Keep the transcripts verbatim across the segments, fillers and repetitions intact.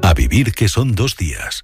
A vivir que son dos días.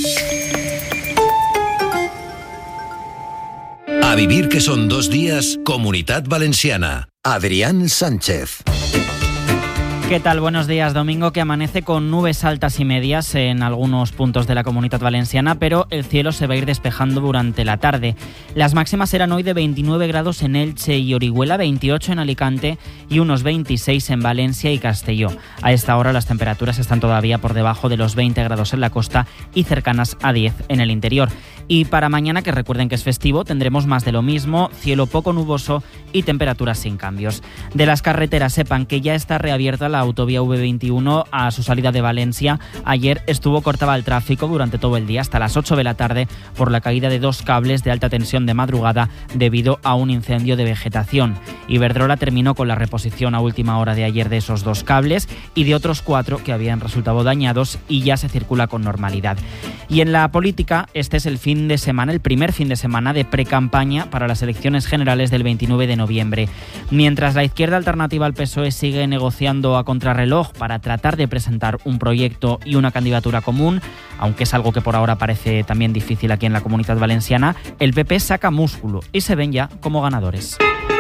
A vivir que son dos días, Comunitat Valenciana. Adrián Sánchez. ¿Qué tal? Buenos días. Domingo que amanece con nubes altas y medias en algunos puntos de la Comunitat Valenciana, pero el cielo se va a ir despejando durante la tarde. Las máximas serán hoy de veintinueve grados en Elche y Orihuela, veintiocho en Alicante y unos veintiséis en Valencia y Castelló. A esta hora las temperaturas están todavía por debajo de los veinte grados en la costa y cercanas a diez en el interior. Y para mañana, que recuerden que es festivo, tendremos más de lo mismo, cielo poco nuboso y temperaturas sin cambios. De las carreteras, sepan que ya está reabierta la autovía V veintiuno a su salida de Valencia. Ayer estuvo cortada el tráfico durante todo el día hasta las ocho de la tarde por la caída de dos cables de alta tensión de madrugada debido a un incendio de vegetación. Iberdrola terminó con la reposición a última hora de ayer de esos dos cables y de otros cuatro que habían resultado dañados, y ya se circula con normalidad. Y en la política, este es el fin de semana, el primer fin de semana de precampaña para las elecciones generales del veintinueve de noviembre. Mientras la izquierda alternativa al P S O E sigue negociando a contrarreloj para tratar de presentar un proyecto y una candidatura común, aunque es algo que por ahora parece también difícil aquí en la Comunitat Valenciana, el P P saca músculo y se ven ya como ganadores.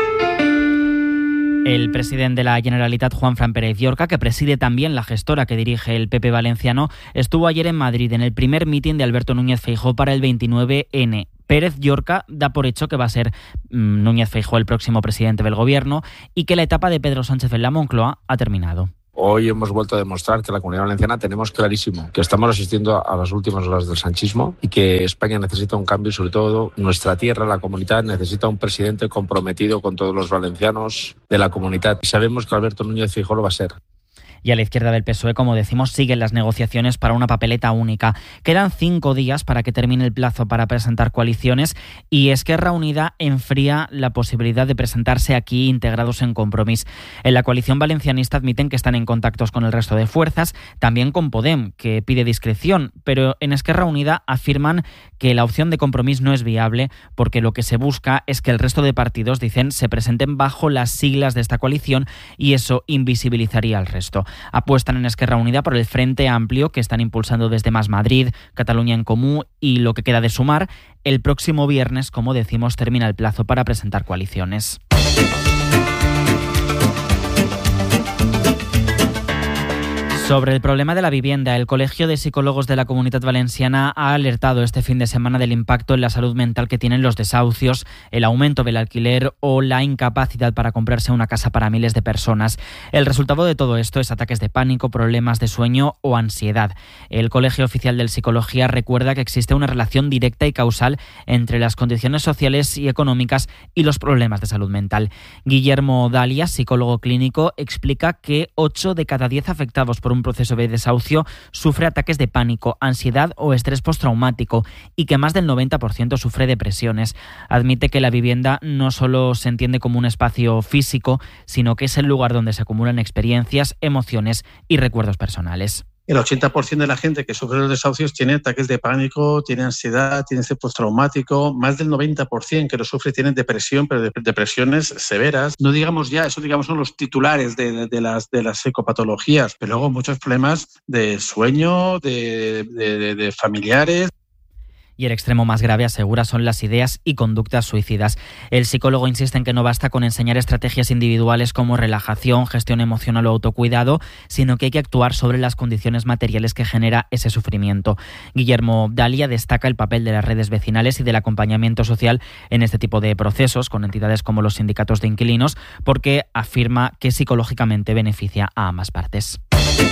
El presidente de la Generalitat, Juanfran Pérez Llorca, que preside también la gestora que dirige el P P valenciano, estuvo ayer en Madrid en el primer mitin de Alberto Núñez Feijóo para el veintinueve ene. Pérez Llorca da por hecho que va a ser mmm, Núñez Feijóo el próximo presidente del gobierno y que la etapa de Pedro Sánchez en la Moncloa ha terminado. Hoy hemos vuelto a demostrar que la Comunidad Valenciana tenemos clarísimo que estamos asistiendo a las últimas horas del sanchismo y que España necesita un cambio, y sobre todo nuestra tierra, la comunidad, necesita un presidente comprometido con todos los valencianos de la comunidad. Y sabemos que Alberto Núñez Feijóo lo va a ser. Y a la izquierda del P S O E, como decimos, siguen las negociaciones para una papeleta única. Quedan cinco días para que termine el plazo para presentar coaliciones, y Esquerra Unida enfría la posibilidad de presentarse aquí integrados en Compromís. En la coalición valencianista admiten que están en contactos con el resto de fuerzas, también con Podem, que pide discreción, pero en Esquerra Unida afirman que la opción de Compromís no es viable porque lo que se busca es que el resto de partidos, dicen, se presenten bajo las siglas de esta coalición y eso invisibilizaría al resto. Apuestan en Esquerra Unida por el Frente Amplio que están impulsando desde Más Madrid, Cataluña en Comú y lo que queda de Sumar. El próximo viernes, como decimos, termina el plazo para presentar coaliciones. Sobre el problema de la vivienda, el Colegio de Psicólogos de la Comunitat Valenciana ha alertado este fin de semana del impacto en la salud mental que tienen los desahucios, el aumento del alquiler o la incapacidad para comprarse una casa para miles de personas. El resultado de todo esto es ataques de pánico, problemas de sueño o ansiedad. El Colegio Oficial de Psicología recuerda que existe una relación directa y causal entre las condiciones sociales y económicas y los problemas de salud mental. Guillermo Dalia, psicólogo clínico, explica que ocho de cada diez afectados por un proceso de desahucio sufre ataques de pánico, ansiedad o estrés postraumático y que más del noventa por ciento sufre depresiones. Admite que la vivienda no solo se entiende como un espacio físico, sino que es el lugar donde se acumulan experiencias, emociones y recuerdos personales. El ochenta por ciento de la gente que sufre los desahucios tiene ataques de pánico, tiene ansiedad, tiene estrés postraumático. Más del noventa por ciento que lo sufre tienen depresión, pero de, depresiones severas. No digamos ya, eso digamos son los titulares de, de, de, las, de las psicopatologías, pero luego muchos problemas de sueño, de, de, de, de familiares. Y el extremo más grave, asegura, son las ideas y conductas suicidas. El psicólogo insiste en que no basta con enseñar estrategias individuales como relajación, gestión emocional o autocuidado, sino que hay que actuar sobre las condiciones materiales que genera ese sufrimiento. Guillermo Dalia destaca el papel de las redes vecinales y del acompañamiento social en este tipo de procesos, con entidades como los sindicatos de inquilinos, porque afirma que psicológicamente beneficia a ambas partes.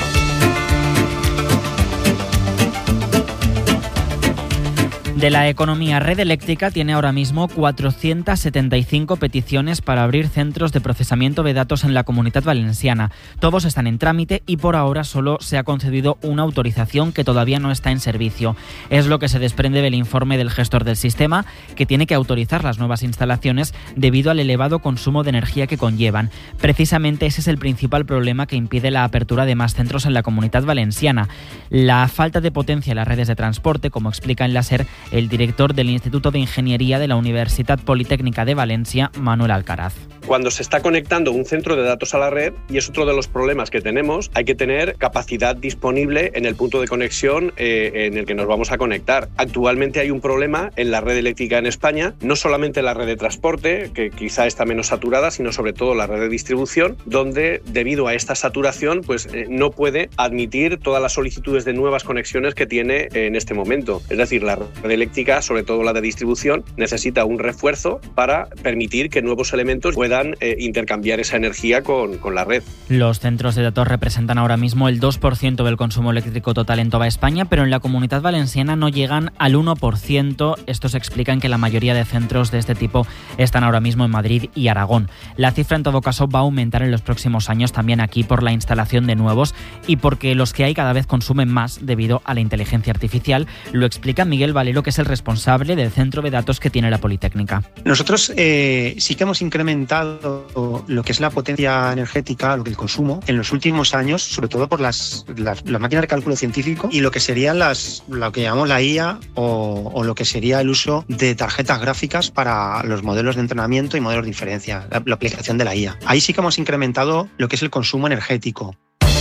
De la economía, Red Eléctrica tiene ahora mismo cuatrocientas setenta y cinco peticiones para abrir centros de procesamiento de datos en la Comunitat Valenciana. Todos están en trámite y por ahora solo se ha concedido una autorización que todavía no está en servicio. Es lo que se desprende del informe del gestor del sistema, que tiene que autorizar las nuevas instalaciones debido al elevado consumo de energía que conllevan. Precisamente ese es el principal problema que impide la apertura de más centros en la Comunitat Valenciana. La falta de potencia en las redes de transporte, como explica en la SER, el director del Instituto de Ingeniería de la Universidad Politécnica de Valencia, Manuel Alcaraz. Cuando se está conectando un centro de datos a la red, y es otro de los problemas que tenemos, hay que tener capacidad disponible en el punto de conexión eh, en el que nos vamos a conectar. Actualmente hay un problema en la red eléctrica en España, no solamente la red de transporte, que quizá está menos saturada, sino sobre todo la red de distribución, donde debido a esta saturación pues eh, no puede admitir todas las solicitudes de nuevas conexiones que tiene en este momento. Es decir, la red eléctrica, sobre todo la de distribución, necesita un refuerzo para permitir que nuevos elementos puedan Eh, intercambiar esa energía con, con la red. Los centros de datos representan ahora mismo el dos por ciento del consumo eléctrico total en toda España, pero en la Comunidad Valenciana no llegan al uno por ciento. Estos explican que la mayoría de centros de este tipo están ahora mismo en Madrid y Aragón. La cifra en todo caso va a aumentar en los próximos años también aquí por la instalación de nuevos y porque los que hay cada vez consumen más debido a la inteligencia artificial. Lo explica Miguel Valero, que es el responsable del centro de datos que tiene la Politécnica. Nosotros eh, sí que hemos incrementado lo que es la potencia energética, lo que el consumo, en los últimos años, sobre todo por las, las, las máquinas de cálculo científico y lo que serían las, lo que llamamos la I A o, o lo que sería el uso de tarjetas gráficas para los modelos de entrenamiento y modelos de inferencia, la, la aplicación de la I A. Ahí sí que hemos incrementado lo que es el consumo energético.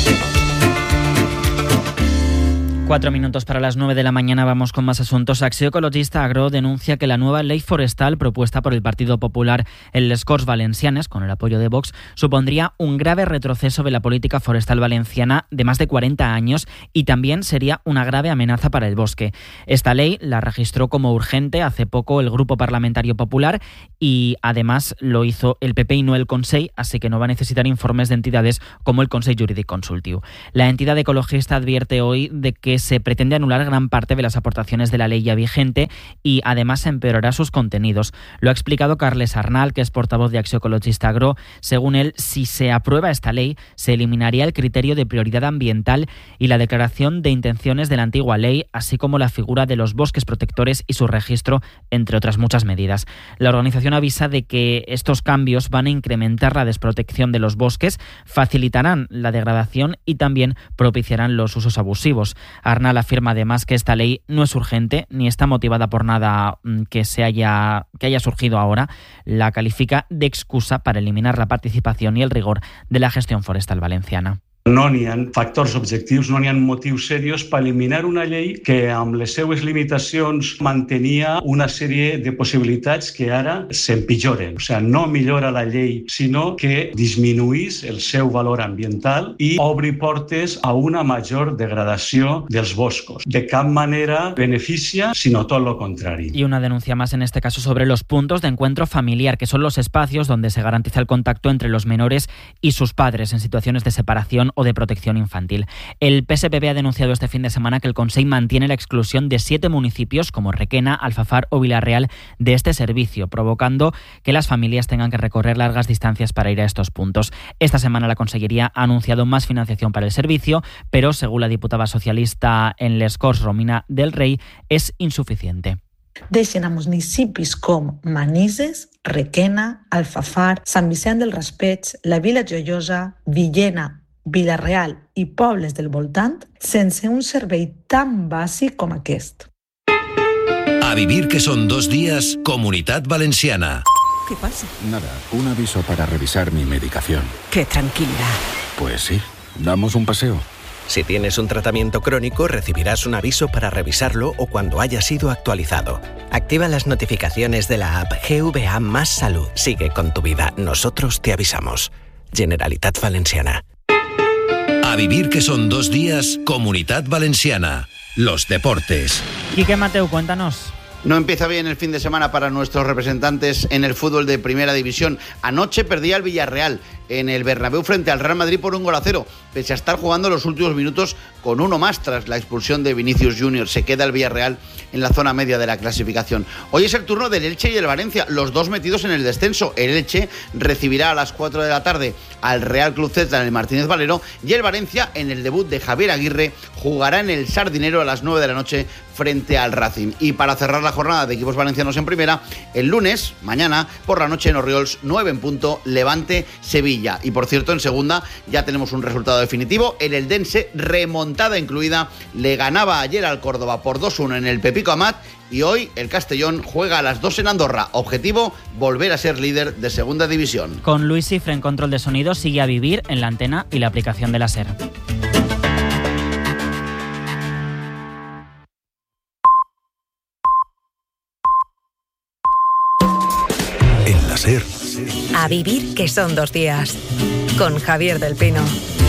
Cuatro minutos para las nueve de la mañana, vamos con más asuntos. Acció Ecologista Agro denuncia que la nueva ley forestal propuesta por el Partido Popular en les Corts Valencianes, con el apoyo de Vox, supondría un grave retroceso de la política forestal valenciana de más de cuarenta años y también sería una grave amenaza para el bosque. Esta ley la registró como urgente hace poco el Grupo Parlamentario Popular y además lo hizo el P P y no el Consell, así que no va a necesitar informes de entidades como el Consell Jurídic Consultiu. La entidad ecologista advierte hoy de que se pretende anular gran parte de las aportaciones de la ley ya vigente y además empeorará sus contenidos. Lo ha explicado Carles Arnal, que es portavoz de Acció Ecologista Agro. Según él, si se aprueba esta ley, se eliminaría el criterio de prioridad ambiental y la declaración de intenciones de la antigua ley, así como la figura de los bosques protectores y su registro, entre otras muchas medidas. La organización avisa de que estos cambios van a incrementar la desprotección de los bosques, facilitarán la degradación y también propiciarán los usos abusivos. Arnal afirma además que esta ley no es urgente ni está motivada por nada que se haya, que haya surgido ahora. La califica de excusa para eliminar la participación y el rigor de la gestión forestal valenciana. No n'hi ha factors objectius, no n'hi ha motius serios per eliminar una llei que amb les seues limitacions mantenia una sèrie de possibilitats que ara s'empitjoren. O sigui, no millora la llei, sinó que disminuís el seu valor ambiental i obri portes a una major degradació dels boscos. De cap manera beneficia, sinó tot lo contrari. Y una denuncia más en este caso sobre los puntos de encuentro familiar, que son los espacios donde se garantiza el contacto entre los menores y sus padres en situaciones de separación o de protección infantil. El P S P B ha denunciado este fin de semana que el Consell mantiene la exclusión de siete municipios como Requena, Alfafar o Villarreal de este servicio, provocando que las familias tengan que recorrer largas distancias para ir a estos puntos. Esta semana la Consellería ha anunciado más financiación para el servicio, pero según la diputada socialista en les Corts, Romina del Rey, es insuficiente. Deixen a municipis com Manises, Requena, Alfafar, Sant Vicent del Raspeig, la Vila Joiosa, Villena, Villarreal i pobles del voltant sense un servei tan bàsic com aquest. A vivir que son dos días, Comunidad Valenciana. ¿Qué pasa? Nada, un aviso para revisar mi medicación. Qué tranquilidad. Pues sí, damos un paseo. Si tienes un tratamiento crónico, recibirás un aviso para revisarlo o cuando haya sido actualizado. Activa las notificaciones de la app G V A Más Salud. Sigue con tu vida. Nosotros te avisamos. Generalitat Valenciana. A vivir que son dos días, Comunidad Valenciana. Los deportes. Quique Mateu, cuéntanos. No empieza bien el fin de semana para nuestros representantes en el fútbol de Primera División. Anoche perdía el Villarreal en el Bernabéu frente al Real Madrid por un gol a cero, pese a estar jugando los últimos minutos con uno más tras la expulsión de Vinicius Junior. Se queda el Villarreal en la zona media de la clasificación. Hoy es el turno del Elche y el Valencia, los dos metidos en el descenso. El Elche recibirá a las cuatro de la tarde al Real Club Celta en el Martínez Valero y el Valencia, en el debut de Javier Aguirre, jugará en el Sardinero a las nueve de la noche frente al Racing. Y para cerrar la jornada de equipos valencianos en primera, el lunes, mañana, por la noche en Orriols, nueve en punto, Levante-Sevilla. Y por cierto, en segunda ya tenemos un resultado definitivo. El Eldense, remontada incluida, le ganaba ayer al Córdoba por dos uno en el Pepico Amat y hoy el Castellón juega a las dos en Andorra. Objetivo, volver a ser líder de segunda división. Con Luis Cifre en control de sonido, sigue a vivir en la antena y la aplicación de la SER. En la SER. A vivir, que son dos días. Con Javier del Pino.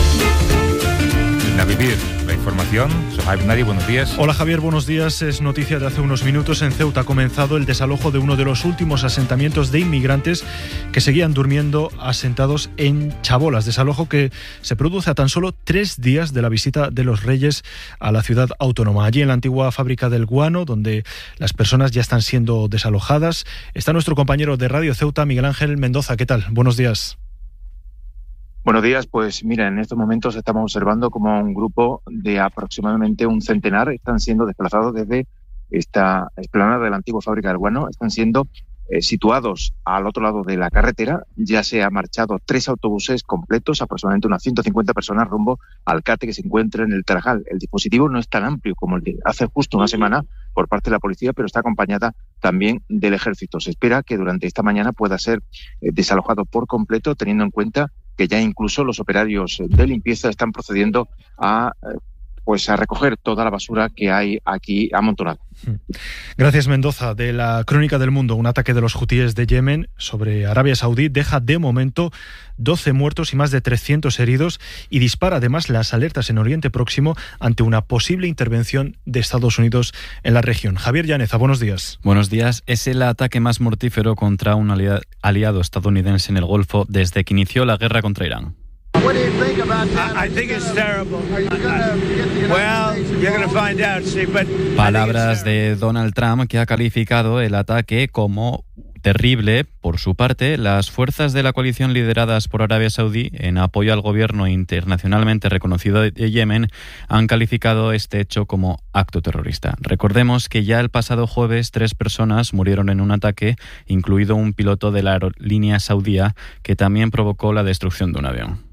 A vivir, la información. Soy Javier Nadie, buenos días. Hola Javier, buenos días. Es noticia de hace unos minutos. En Ceuta ha comenzado el desalojo de uno de los últimos asentamientos de inmigrantes que seguían durmiendo asentados en Chabolas. Desalojo que se produce a tan solo tres días de la visita de los Reyes a la ciudad autónoma. Allí en la antigua fábrica del guano, donde las personas ya están siendo desalojadas, está nuestro compañero de Radio Ceuta, Miguel Ángel Mendoza. ¿Qué tal? Buenos días. Buenos días, pues mira, en estos momentos estamos observando como un grupo de aproximadamente un centenar están siendo desplazados desde esta explanada de la antigua fábrica del guano, están siendo eh, situados al otro lado de la carretera. Ya se han marchado tres autobuses completos, aproximadamente unas ciento cincuenta personas rumbo al CATE que se encuentra en el Tarajal. El dispositivo no es tan amplio como el de hace justo una semana por parte de la policía, pero está acompañada también del ejército. Se espera que durante esta mañana pueda ser eh, desalojado por completo, teniendo en cuenta que ya incluso los operarios de limpieza están procediendo a, pues, a recoger toda la basura que hay aquí amontonada. Gracias, Mendoza. De la Crónica del Mundo, un ataque de los hutíes de Yemen sobre Arabia Saudí deja de momento doce muertos y más de trescientos heridos y dispara además las alertas en Oriente Próximo ante una posible intervención de Estados Unidos en la región. Javier Llaneza, buenos días. Buenos días. Es el ataque más mortífero contra un aliado estadounidense en el Golfo desde que inició la guerra contra Irán. What do you think about that? I think it's terrible. Are you gonna get the Well, you're going to find out, see, but Palabras de Donald Trump, que ha calificado el ataque como terrible. Por su parte, las fuerzas de la coalición lideradas por Arabia Saudí, en apoyo al gobierno internacionalmente reconocido de Yemen, han calificado este hecho como acto terrorista. Recordemos que ya el pasado jueves tres personas murieron en un ataque, incluido un piloto de la aerolínea saudía, que también provocó la destrucción de un avión.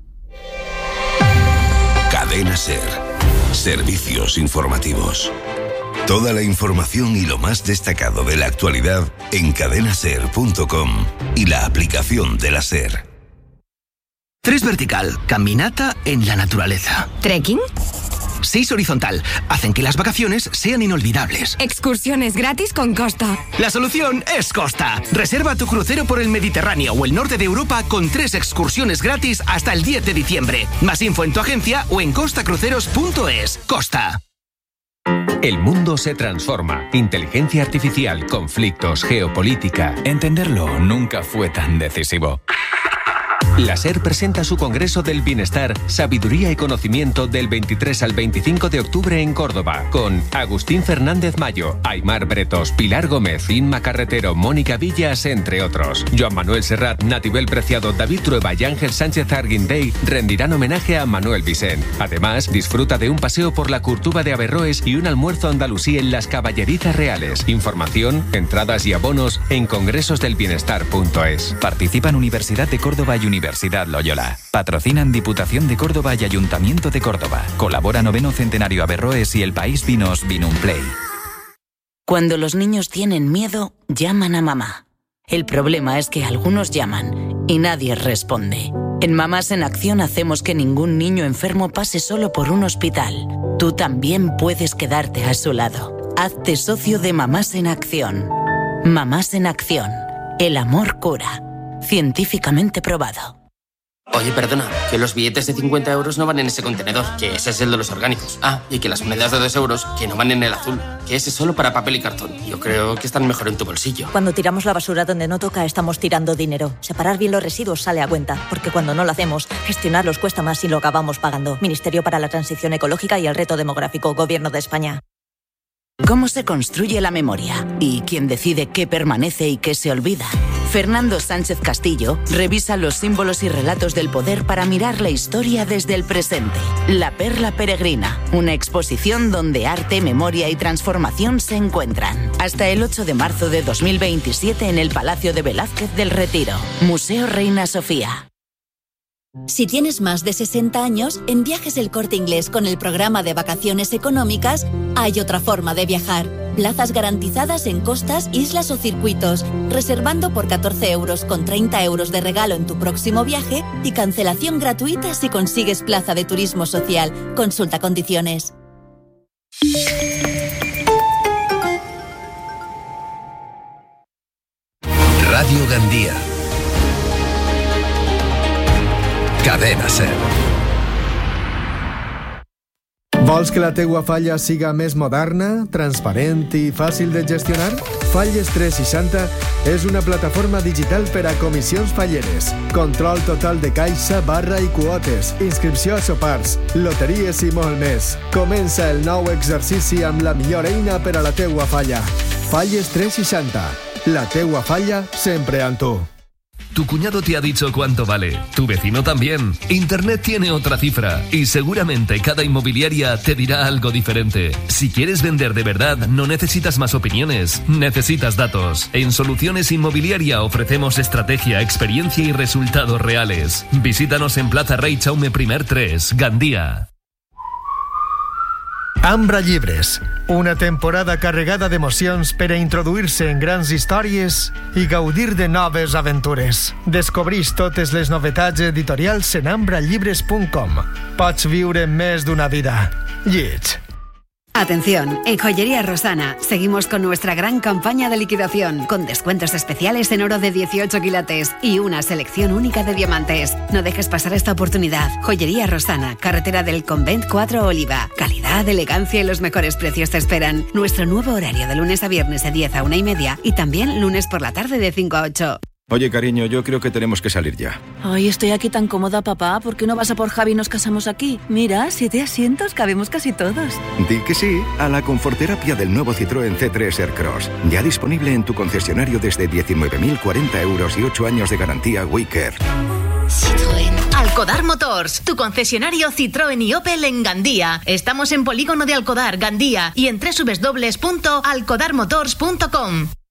Cadena SER. Servicios informativos. Toda la información y lo más destacado de la actualidad en cadena ser punto com y la aplicación de la SER. Tres vertical, caminata en la naturaleza. ¿Trekking? Seis horizontal, hacen que las vacaciones sean inolvidables. Excursiones gratis con Costa. La solución es Costa. Reserva tu crucero por el Mediterráneo o el norte de Europa con tres excursiones gratis hasta el diez de diciembre. Más info en tu agencia o en costa cruceros punto es. Costa. El mundo se transforma. Inteligencia artificial, conflictos, geopolítica. Entenderlo nunca fue tan decisivo. La SER presenta su Congreso del Bienestar, Sabiduría y Conocimiento del veintitrés al veinticinco de octubre en Córdoba, con Agustín Fernández Mayo, Aymar Bretos, Pilar Gómez, Inma Carretero, Mónica Villas, entre otros. Joan Manuel Serrat, Natibel Preciado, David Trueba y Ángel Sánchez Arguindey rendirán homenaje a Manuel Vicent. Además, disfruta de un paseo por la Curtuba de Averroes y un almuerzo andalusí en las Caballerizas Reales. Información, entradas y abonos en congresos del bienestar punto es. Participan Universidad de Córdoba y Universidad Loyola. Patrocinan Diputación de Córdoba y Ayuntamiento de Córdoba. Colabora Noveno Centenario Averroes y El País Vinos Vinumplay. Cuando los niños tienen miedo, llaman a mamá. El problema es que algunos llaman y nadie responde. En Mamás en Acción hacemos que ningún niño enfermo pase solo por un hospital. Tú también puedes quedarte a su lado. Hazte socio de Mamás en Acción. Mamás en Acción. El amor cura. Científicamente probado. Oye, perdona, que los billetes de cincuenta euros no van en ese contenedor, que ese es el de los orgánicos. Ah, y que las monedas de dos euros, que no van en el azul, que ese es solo para papel y cartón. Yo creo que están mejor en tu bolsillo. Cuando tiramos la basura donde no toca, estamos tirando dinero. Separar bien los residuos sale a cuenta, porque cuando no lo hacemos, gestionarlos cuesta más y lo acabamos pagando. Ministerio para la Transición Ecológica y el Reto Demográfico, Gobierno de España. ¿Cómo se construye la memoria? ¿Y quién decide qué permanece y qué se olvida? Fernando Sánchez Castillo revisa los símbolos y relatos del poder para mirar la historia desde el presente. La Perla Peregrina, una exposición donde arte, memoria y transformación se encuentran. Hasta el ocho de marzo de dos mil veintisiete en el Palacio de Velázquez del Retiro. Museo Reina Sofía. Si tienes más de sesenta años, en Viajes El Corte Inglés con el programa de vacaciones económicas hay otra forma de viajar. Plazas garantizadas en costas, islas o circuitos, reservando por catorce euros con treinta euros de regalo en tu próximo viaje y cancelación gratuita si consigues plaza de turismo social. Consulta condiciones. Radio Gandía. Cadena SER. Vols que la teua falla siga més moderna, transparent i fàcil de gestionar? Falles tres seixanta és una plataforma digital per a comissions falleres, control total de caixa, barra i quotes, inscripció a sopars, loteries i molt més. Comença el nou exercici amb la millor eina per a la teua falla. Falles tres seixanta. La teua falla sempre amb tu. Tu cuñado te ha dicho cuánto vale, tu vecino también. Internet tiene otra cifra y seguramente cada inmobiliaria te dirá algo diferente. Si quieres vender de verdad, no necesitas más opiniones, necesitas datos. En Soluciones Inmobiliaria ofrecemos estrategia, experiencia y resultados reales. Visítanos en Plaza Rey Chaume Primer tres, Gandía. Ambra Llibres, una temporada carregada d'emocions per a introduir-se en grans històries i gaudir de noves aventures. Descobreix totes les novetats editorials en ambra llibres punt com. Pots viure més d'una vida. Lleig. Atención, en Joyería Rosana seguimos con nuestra gran campaña de liquidación, con descuentos especiales en oro de dieciocho quilates y una selección única de diamantes. No dejes pasar esta oportunidad. Joyería Rosana, carretera del Convent cuatro Oliva. Calidad, elegancia y los mejores precios te esperan. Nuestro nuevo horario de lunes a viernes de diez a una y media y también lunes por la tarde de cinco a ocho. Oye, cariño, yo creo que tenemos que salir ya. Ay, estoy aquí tan cómoda, papá. ¿Por qué no vas a por Javi y nos casamos aquí? Mira, siete asientos, cabemos casi todos. Di que sí a la conforterapia del nuevo Citroën C tres Aircross. Ya disponible en tu concesionario desde diecinueve mil cuarenta euros y ocho años de garantía Wicker. Citroën. Alcodar Motors, tu concesionario Citroën y Opel en Gandía. Estamos en Polígono de Alcodar, Gandía, y en doble u doble u doble u punto alcodar motors punto com.